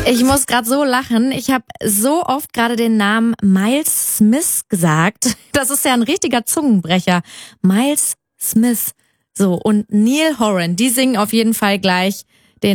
Ich muss gerade so lachen. Ich habe so oft gerade den Namen Miles Smith gesagt. Das ist ja ein richtiger Zungenbrecher. Miles Smith. So, und Neil Horan, die singen auf jeden Fall gleich